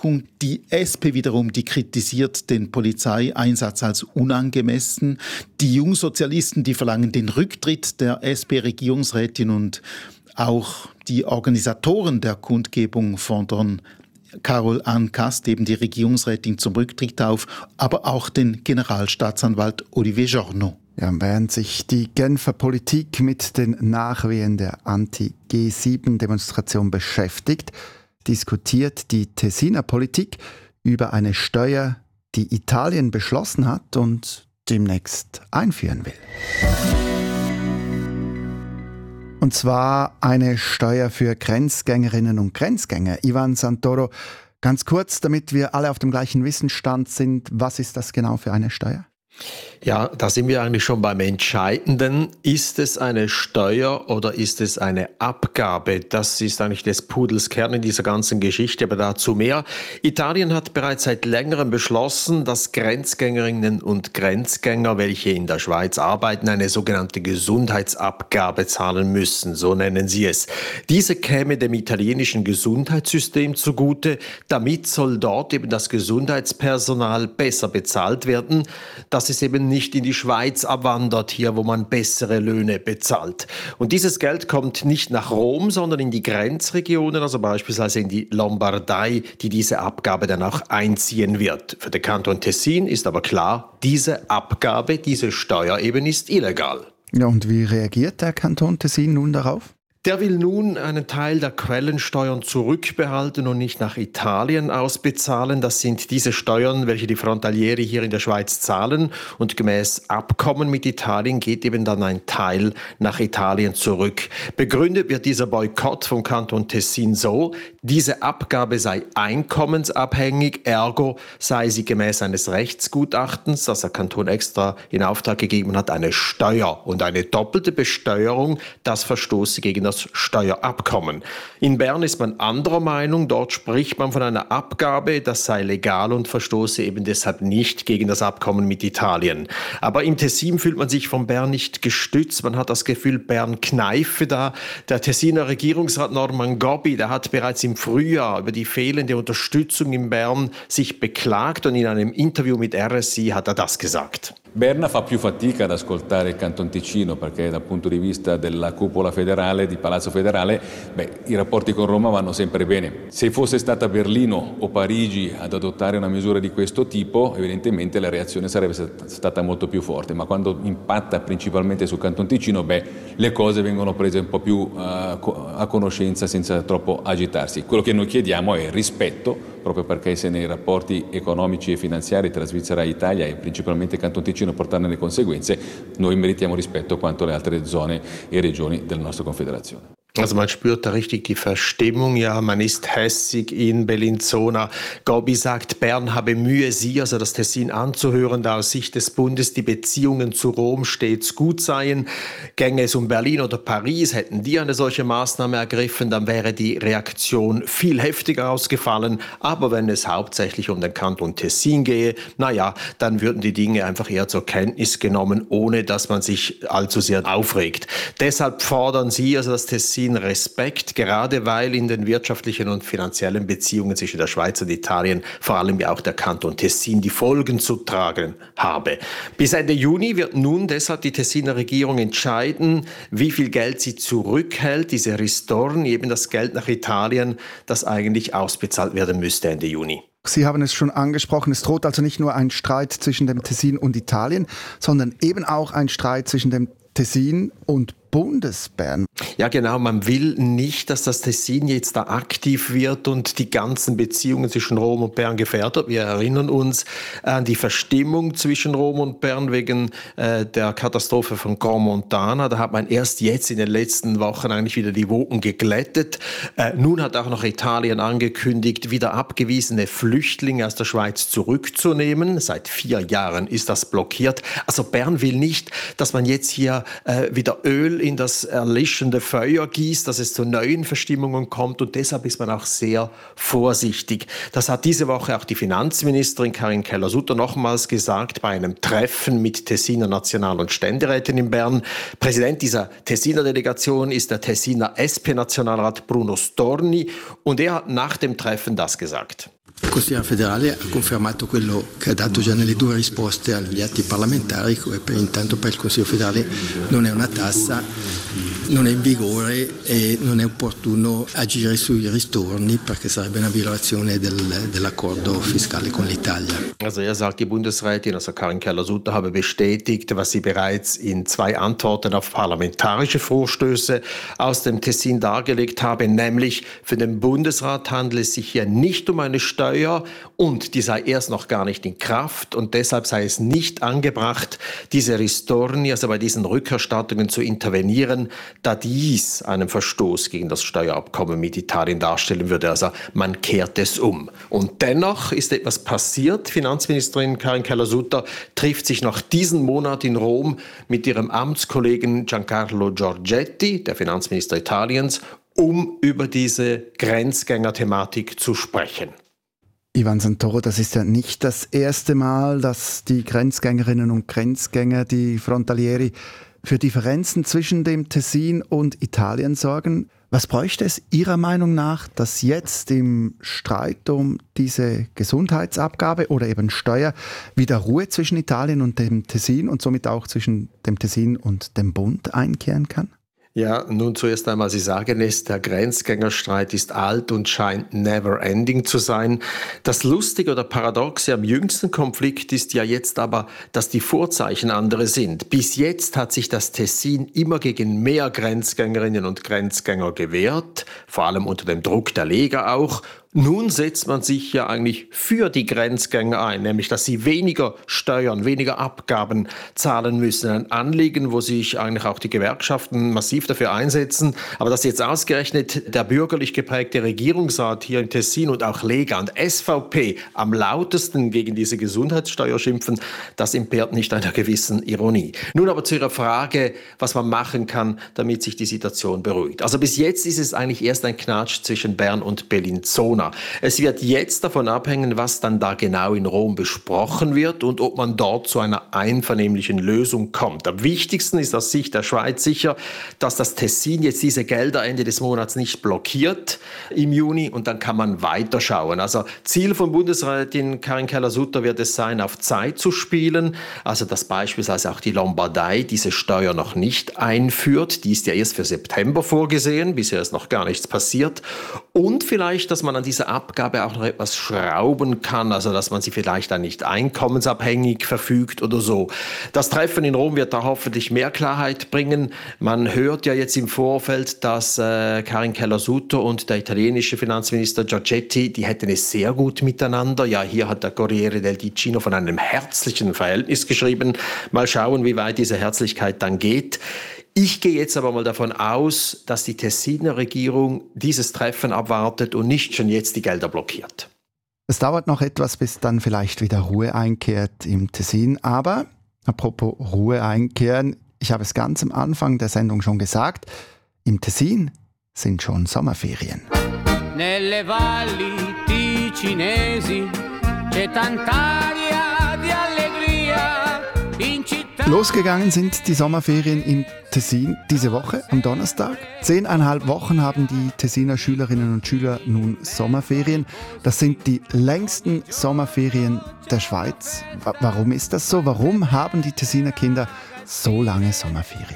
Untersuchung. Die SP wiederum, die kritisiert den Polizeieinsatz als unangemessen. Die Jungsozialisten, die verlangen den Rücktritt der SP-Regierungsrätin und auch die Organisatoren der Kundgebung fordern Carol Ann Cast, eben die Regierungsrätin, zum Rücktritt auf, aber auch den Generalstaatsanwalt Olivier Giorno. Ja, während sich die Genfer Politik mit den Nachwehen der Anti-G7-Demonstration beschäftigt, diskutiert die Tessiner Politik über eine Steuer, die Italien beschlossen hat und demnächst einführen will. Und zwar eine Steuer für Grenzgängerinnen und Grenzgänger. Ivan Santoro, ganz kurz, damit wir alle auf dem gleichen Wissensstand sind, was ist das genau für eine Steuer? Ja, da sind wir eigentlich schon beim Entscheidenden. Ist es eine Steuer oder ist es eine Abgabe? Das ist eigentlich des Pudels Kern in dieser ganzen Geschichte, aber dazu mehr. Italien hat bereits seit längerem beschlossen, dass Grenzgängerinnen und Grenzgänger, welche in der Schweiz arbeiten, eine sogenannte Gesundheitsabgabe zahlen müssen, so nennen sie es. Diese käme dem italienischen Gesundheitssystem zugute. Damit soll dort eben das Gesundheitspersonal besser bezahlt werden, dass es eben nicht in die Schweiz abwandert, hier wo man bessere Löhne bezahlt. Und dieses Geld kommt nicht nach Rom, sondern in die Grenzregionen, also beispielsweise in die Lombardei, die diese Abgabe dann auch einziehen wird. Für den Kanton Tessin ist aber klar, diese Abgabe, diese Steuer eben ist illegal. Ja, und wie reagiert der Kanton Tessin nun darauf? Der will nun einen Teil der Quellensteuern zurückbehalten und nicht nach Italien ausbezahlen. Das sind diese Steuern, welche die Frontalieri hier in der Schweiz zahlen. Und gemäß Abkommen mit Italien geht eben dann ein Teil nach Italien zurück. Begründet wird dieser Boykott vom Kanton Tessin so, diese Abgabe sei einkommensabhängig, ergo sei sie gemäß eines Rechtsgutachtens, das der Kanton extra in Auftrag gegeben hat, eine Steuer. Und eine doppelte Besteuerung, das verstoße gegen das Steuerabkommen. In Bern ist man anderer Meinung. Dort spricht man von einer Abgabe, das sei legal und verstoße eben deshalb nicht gegen das Abkommen mit Italien. Aber im Tessin fühlt man sich von Bern nicht gestützt. Man hat das Gefühl, Bern kneife da. Der Tessiner Regierungsrat Norman Gobbi, der hat bereits im Frühjahr über die fehlende Unterstützung in Bern sich beklagt und in einem Interview mit RSI hat er das gesagt. Berna fa più fatica ad ascoltare il Canton Ticino perché dal punto di vista della cupola federale, di Palazzo Federale, i rapporti con Roma vanno sempre bene. Se fosse stata Berlino o Parigi ad adottare una misura di questo tipo, evidentemente la reazione sarebbe stata molto più forte, ma quando impatta principalmente sul Canton Ticino, le cose vengono prese un po' più a conoscenza senza troppo agitarsi. Quello che noi chiediamo è rispetto, proprio perché se nei rapporti economici e finanziari tra Svizzera e Italia e principalmente Canton Ticino portano le conseguenze, noi meritiamo rispetto quanto le altre zone e regioni della nostra Confederazione. Also man spürt da richtig die Verstimmung, ja, man ist hässig in Bellinzona. Gobbi sagt, Bern habe Mühe, sie, also das Tessin, anzuhören, da aus Sicht des Bundes die Beziehungen zu Rom stets gut seien. Gänge es um Berlin oder Paris, hätten die eine solche Maßnahme ergriffen, dann wäre die Reaktion viel heftiger ausgefallen. Aber wenn es hauptsächlich um den Kanton Tessin gehe, dann würden die Dinge einfach eher zur Kenntnis genommen, ohne dass man sich allzu sehr aufregt. Deshalb fordern sie, also das Tessin, Respekt, gerade weil in den wirtschaftlichen und finanziellen Beziehungen zwischen der Schweiz und Italien vor allem ja auch der Kanton Tessin die Folgen zu tragen habe. Bis Ende Juni wird nun deshalb die Tessiner Regierung entscheiden, wie viel Geld sie zurückhält, diese Ristorni, eben das Geld nach Italien, das eigentlich ausbezahlt werden müsste Ende Juni. Sie haben es schon angesprochen, es droht also nicht nur ein Streit zwischen dem Tessin und Italien, sondern eben auch ein Streit zwischen dem Tessin und Bundesbern. Ja genau, man will nicht, dass das Tessin jetzt da aktiv wird und die ganzen Beziehungen zwischen Rom und Bern gefährdet. Wir erinnern uns an die Verstimmung zwischen Rom und Bern wegen der Katastrophe von Grand Montana. Da hat man erst jetzt in den letzten Wochen eigentlich wieder die Wogen geglättet. Nun hat auch noch Italien angekündigt, wieder abgewiesene Flüchtlinge aus der Schweiz zurückzunehmen. Seit 4 Jahren ist das blockiert. Also Bern will nicht, dass man jetzt hier wieder Öl in das erlischende Feuer gießt, dass es zu neuen Verstimmungen kommt und deshalb ist man auch sehr vorsichtig. Das hat diese Woche auch die Finanzministerin Karin Keller-Sutter nochmals gesagt bei einem Treffen mit Tessiner National- und Ständeräten in Bern. Präsident dieser Tessiner Delegation ist der Tessiner SP-Nationalrat Bruno Storni und er hat nach dem Treffen das gesagt. Il Consiglio federale ha confermato quello che ha dato già nelle 2 risposte agli atti parlamentari, intanto per il Consiglio federale non è una tassa, non è in vigore e non è opportuno agire sui ristorni perché sarebbe una violazione dell'accordo fiscale con l'Italia. Also sagt die Bundesrätin, also Karin Keller-Sutter habe bestätigt, was sie bereits in 2 Antworten auf parlamentarische Vorstöße aus dem Tessin dargelegt habe, nämlich für den Bundesrat handelt es sich hier nicht um eine Steuer und die sei erst noch gar nicht in Kraft und deshalb sei es nicht angebracht, diese Ristorni, also bei diesen Rückerstattungen zu intervenieren, da dies einen Verstoß gegen das Steuerabkommen mit Italien darstellen würde. Also man kehrt es um. Und dennoch ist etwas passiert. Finanzministerin Karin Keller-Sutter trifft sich noch diesen Monat in Rom mit ihrem Amtskollegen Giancarlo Giorgetti, der Finanzminister Italiens, um über diese Grenzgänger-Thematik zu sprechen. Ivan Santoro, das ist ja nicht das erste Mal, dass die Grenzgängerinnen und Grenzgänger, die Frontalieri, für Differenzen zwischen dem Tessin und Italien sorgen. Was bräuchte es Ihrer Meinung nach, dass jetzt im Streit um diese Gesundheitsabgabe oder eben Steuer wieder Ruhe zwischen Italien und dem Tessin und somit auch zwischen dem Tessin und dem Bund einkehren kann? Ja, nun zuerst einmal, Sie sagen es, der Grenzgängerstreit ist alt und scheint never ending zu sein. Das Lustige oder Paradoxe am jüngsten Konflikt ist ja jetzt aber, dass die Vorzeichen andere sind. Bis jetzt hat sich das Tessin immer gegen mehr Grenzgängerinnen und Grenzgänger gewehrt, vor allem unter dem Druck der Lega auch. Nun setzt man sich ja eigentlich für die Grenzgänger ein, nämlich dass sie weniger Steuern, weniger Abgaben zahlen müssen. Ein Anliegen, wo sich eigentlich auch die Gewerkschaften massiv dafür einsetzen. Aber dass jetzt ausgerechnet der bürgerlich geprägte Regierungsrat hier in Tessin und auch Lega und SVP am lautesten gegen diese Gesundheitssteuer schimpfen, das entbehrt nicht einer gewissen Ironie. Nun aber zu Ihrer Frage, was man machen kann, damit sich die Situation beruhigt. Also bis jetzt ist es eigentlich erst ein Knatsch zwischen Bern und Bellinzona. Es wird jetzt davon abhängen, was dann da genau in Rom besprochen wird und ob man dort zu einer einvernehmlichen Lösung kommt. Am wichtigsten ist aus Sicht der Schweiz sicher, dass das Tessin jetzt diese Gelder Ende des Monats nicht blockiert im Juni und dann kann man weiterschauen. Also Ziel von Bundesrätin Karin Keller-Sutter wird es sein, auf Zeit zu spielen, also dass beispielsweise auch die Lombardei diese Steuer noch nicht einführt. Die ist ja erst für September vorgesehen, bisher ist noch gar nichts passiert. Und vielleicht, dass man an dieser Abgabe auch noch etwas schrauben kann, also dass man sie vielleicht dann nicht einkommensabhängig verfügt oder so. Das Treffen in Rom wird da hoffentlich mehr Klarheit bringen. Man hört ja jetzt im Vorfeld, dass Karin Keller-Sutter und der italienische Finanzminister Giorgetti, die hätten es sehr gut miteinander. Ja, hier hat der Corriere del Ticino von einem herzlichen Verhältnis geschrieben. Mal schauen, wie weit diese Herzlichkeit dann geht. Ich gehe jetzt aber mal davon aus, dass die Tessiner Regierung dieses Treffen abwartet und nicht schon jetzt die Gelder blockiert. Es dauert noch etwas, bis dann vielleicht wieder Ruhe einkehrt im Tessin. Aber, apropos Ruhe einkehren, ich habe es ganz am Anfang der Sendung schon gesagt, im Tessin sind schon Sommerferien. Nelle valli ticinesi c'è tant'aria di allegria in città. Losgegangen sind die Sommerferien im Tessin diese Woche am Donnerstag. 10,5 Wochen haben die Tessiner Schülerinnen und Schüler nun Sommerferien. Das sind die längsten Sommerferien der Schweiz. Warum ist das so? Warum haben die Tessiner Kinder so lange Sommerferien?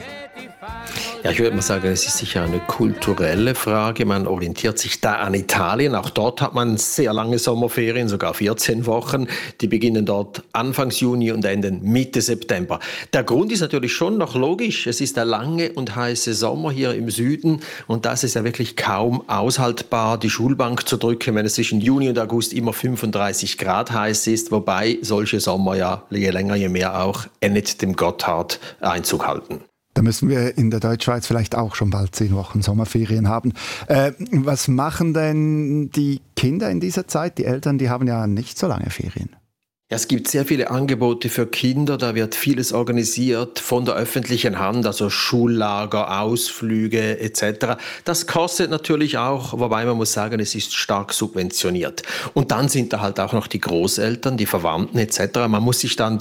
Ja, ich würde mal sagen, es ist sicher eine kulturelle Frage. Man orientiert sich da an Italien. Auch dort hat man sehr lange Sommerferien, sogar 14 Wochen. Die beginnen dort Anfangs Juni und enden Mitte September. Der Grund ist natürlich schon noch logisch. Es ist der lange und heiße Sommer hier im Süden. Und da ist es ja wirklich kaum aushaltbar, die Schulbank zu drücken, wenn es zwischen Juni und August immer 35 Grad heiß ist. Wobei solche Sommer ja je länger, je mehr auch Ennet dem Gotthard Einzug halten. Da müssen wir in der Deutschschweiz vielleicht auch schon bald 10 Wochen Sommerferien haben. Was machen denn die Kinder in dieser Zeit? Die Eltern, die haben ja nicht so lange Ferien. Ja, es gibt sehr viele Angebote für Kinder, da wird vieles organisiert von der öffentlichen Hand, also Schullager, Ausflüge etc. Das kostet natürlich auch, wobei man muss sagen, es ist stark subventioniert. Und dann sind da halt auch noch die Großeltern, die Verwandten etc. Man muss sich dann doch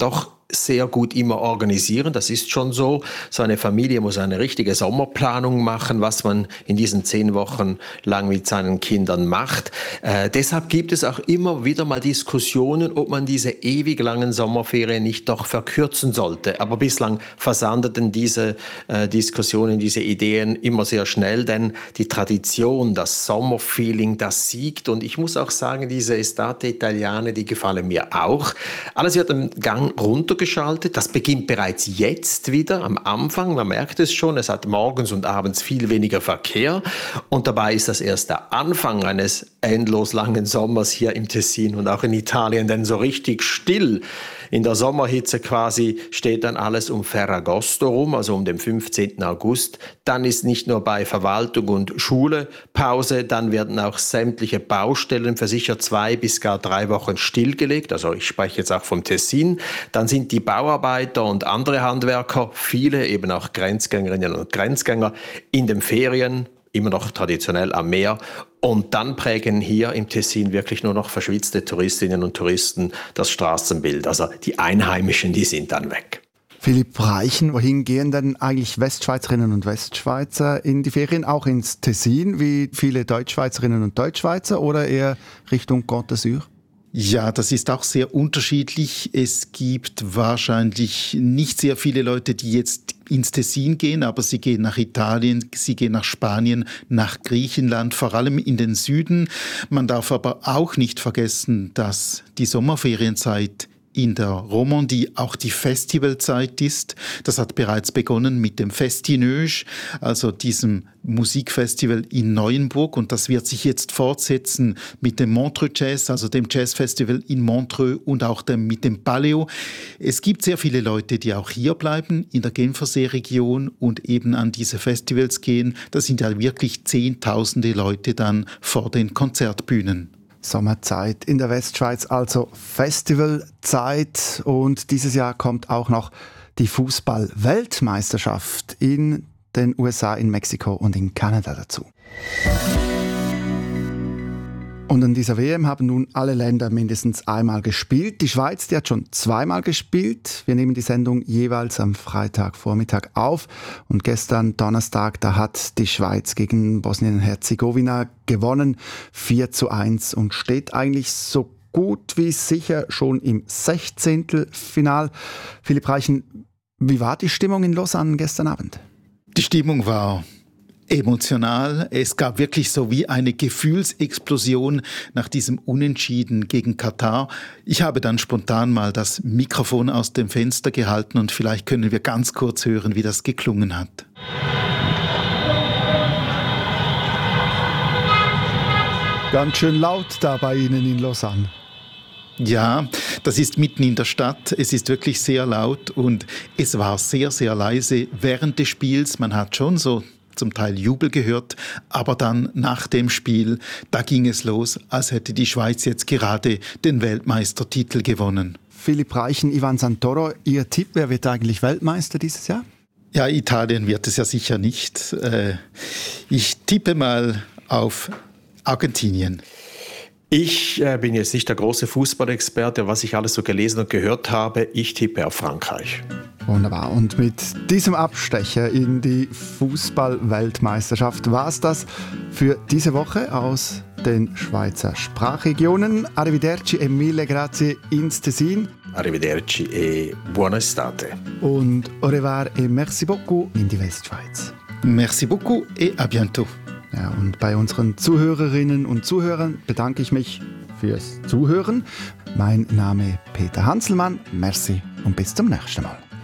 sehr gut immer organisieren. Das ist schon so. So eine Familie muss eine richtige Sommerplanung machen, was man in diesen 10 Wochen lang mit seinen Kindern macht. Deshalb gibt es auch immer wieder mal Diskussionen, ob man diese ewig langen Sommerferien nicht doch verkürzen sollte. Aber bislang versandeten diese Diskussionen, diese Ideen immer sehr schnell, denn die Tradition, das Sommerfeeling, das siegt. Und ich muss auch sagen, diese Estate Italiane, die gefallen mir auch. Alles wird im Gang runtergeschaltet. Das beginnt bereits jetzt wieder am Anfang. Man merkt es schon, es hat morgens und abends viel weniger Verkehr. Und dabei ist das erst der Anfang eines endlos langen Sommers hier im Tessin und auch in Italien. Denn so richtig still in der Sommerhitze quasi steht dann alles um Ferragosto rum, also um den 15. August. Dann ist nicht nur bei Verwaltung und Schule Pause, dann werden auch sämtliche Baustellen für sicher 2 bis gar 3 Wochen stillgelegt. Also ich spreche jetzt auch vom Tessin. Dann sind die Bauarbeiter und andere Handwerker, viele eben auch Grenzgängerinnen und Grenzgänger, in den Ferien, immer noch traditionell am Meer. Und dann prägen hier im Tessin wirklich nur noch verschwitzte Touristinnen und Touristen das Straßenbild. Also die Einheimischen, die sind dann weg. Philipp Reichen, wohin gehen denn eigentlich Westschweizerinnen und Westschweizer in die Ferien? Auch ins Tessin, wie viele Deutschschweizerinnen und Deutschschweizer, oder eher Richtung Côte d'Azur? Ja, das ist auch sehr unterschiedlich. Es gibt wahrscheinlich nicht sehr viele Leute, die jetzt ins Tessin gehen, aber sie gehen nach Italien, sie gehen nach Spanien, nach Griechenland, vor allem in den Süden. Man darf aber auch nicht vergessen, dass die Sommerferienzeit in der Romandie auch die Festivalzeit ist. Das hat bereits begonnen mit dem Festineuge, also diesem Musikfestival in Neuenburg, und das wird sich jetzt fortsetzen mit dem Montreux Jazz, also dem Jazzfestival in Montreux, und auch mit dem Paleo. Es gibt sehr viele Leute, die auch hier bleiben, in der Genfersee-Region, und eben an diese Festivals gehen. Das sind ja wirklich Zehntausende Leute dann vor den Konzertbühnen. Sommerzeit in der Westschweiz, also Festivalzeit, und dieses Jahr kommt auch noch die Fußball-Weltmeisterschaft in den USA, in Mexiko und in Kanada dazu. Und an dieser WM haben nun alle Länder mindestens einmal gespielt. Die Schweiz, die hat schon 2-mal gespielt. Wir nehmen die Sendung jeweils am Freitagvormittag auf. Und gestern, Donnerstag, da hat die Schweiz gegen Bosnien-Herzegowina gewonnen, 4:1, und steht eigentlich so gut wie sicher schon im 16. Final. Philipp Reichen, wie war die Stimmung in Lausanne gestern Abend? Die Stimmung war emotional. Es gab wirklich so wie eine Gefühlsexplosion nach diesem Unentschieden gegen Katar. Ich habe dann spontan mal das Mikrofon aus dem Fenster gehalten, und vielleicht können wir ganz kurz hören, wie das geklungen hat. Ganz schön laut da bei Ihnen in Lausanne. Ja, das ist mitten in der Stadt. Es ist wirklich sehr laut, und es war sehr, sehr leise während des Spiels. Man hat schon so zum Teil Jubel gehört, aber dann nach dem Spiel, da ging es los, als hätte die Schweiz jetzt gerade den Weltmeistertitel gewonnen. Philipp Reichen, Ivan Santoro, Ihr Tipp, wer wird eigentlich Weltmeister dieses Jahr? Ja, Italien wird es ja sicher nicht. Ich tippe mal auf Argentinien. Ich bin jetzt nicht der große Fußballexperte, was ich alles so gelesen und gehört habe. Ich tippe auf Frankreich. Wunderbar. Und mit diesem Abstecher in die Fußball-Weltmeisterschaft war es das für diese Woche aus den Schweizer Sprachregionen. Arrivederci e mille grazie ins Tessin. Arrivederci e buona estate. Und au revoir et merci beaucoup in die Westschweiz. Merci beaucoup et à bientôt. Ja, und bei unseren Zuhörerinnen und Zuhörern bedanke ich mich fürs Zuhören. Mein Name Peter Hanselmann. Merci und bis zum nächsten Mal.